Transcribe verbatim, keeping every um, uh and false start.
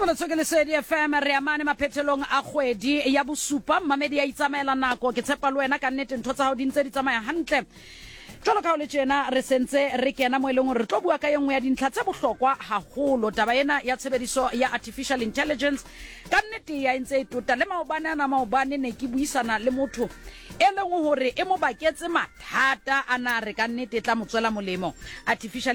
Sabala tsokele sedi F M re amane maphethelong a kgwedi ya bosupa mamedi ya itsamaela nako ke tshepa le wena ka nnete ntho tsa hao di ntse di tsamaya hantle jalo ka o le tjena re sentse re kena mo eleng re tlo bua ka yengwe ya dintlha tse bohlokwa haholo taba ena ya tshebediso ya artificial intelligence ka nnete ya ntse e tota le maobane na maobane ne ke buisana le motho e leng hore e mo baketse mathata ana re ka nnete tla motswela molemo artificial